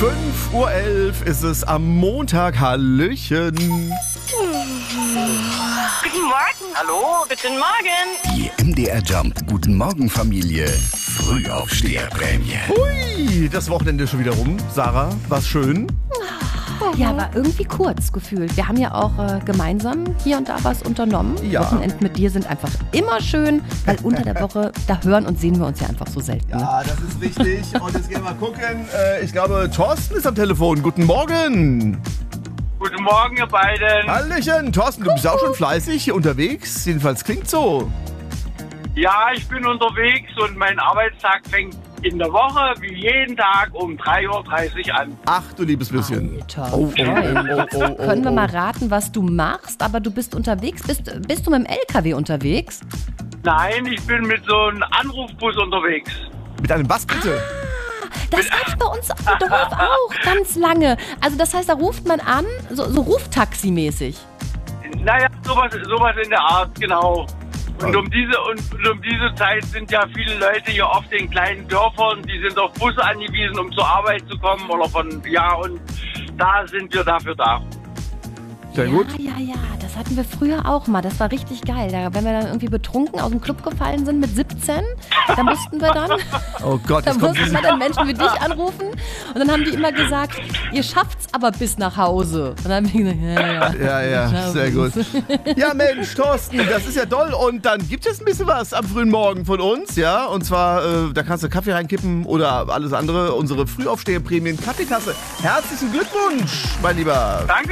5:11 Uhr ist es am Montag. Hallöchen. Guten Morgen. Hallo, guten Morgen. Die MDR Jump Guten Morgen Familie Frühaufsteherprämie. Hui, das Wochenende ist schon wieder rum. Sarah, war's schön? Ja, war irgendwie kurz gefühlt. Wir haben ja auch gemeinsam hier und da was unternommen. Ja. Wochenenden mit dir sind einfach immer schön, weil unter der Woche, da hören und sehen wir uns ja einfach so selten. Ne? Ja, das ist richtig. Und jetzt gehen wir mal gucken. Ich glaube, Thorsten ist am Telefon. Guten Morgen. Guten Morgen, ihr beiden. Hallöchen. Thorsten, du bist auch schon fleißig hier unterwegs. Jedenfalls klingt so. Ja, ich bin unterwegs und mein Arbeitstag fängt in der Woche wie jeden Tag um 3:30 Uhr an. Ach, du liebes bisschen. Alter, Oh, Können wir mal raten, was du machst, aber du bist unterwegs. Bist du mit dem LKW unterwegs? Nein, ich bin mit so einem Anrufbus unterwegs. Mit einem was bitte? Das gab's bei uns auf dem Dorf auch ganz lange. Also das heißt, da ruft man an, so Ruftaxi-mäßig. Naja, sowas in der Art, genau. Und um diese Zeit sind ja viele Leute hier oft in kleinen Dörfern, die sind auf Busse angewiesen, um zur Arbeit zu kommen oder und da sind wir dafür da. Sehr gut. Ja, das hatten wir früher auch mal. Das war richtig geil. Wenn wir dann irgendwie betrunken aus dem Club gefallen sind mit 17, dann mussten wir dann... Oh Gott, Dann jetzt kommt mussten wir dann Menschen wie dich anrufen und dann haben die immer gesagt, ihr schafft's aber bis nach Hause. Und dann haben wir gesagt, Ja, sehr gut. Ja, Mensch, Thorsten, das ist ja toll. Und dann gibt es ein bisschen was am frühen Morgen von uns, ja. Und zwar, da kannst du Kaffee reinkippen oder alles andere. Unsere Frühaufsteherprämien Kaffeekasse. Herzlichen Glückwunsch, mein Lieber. Danke.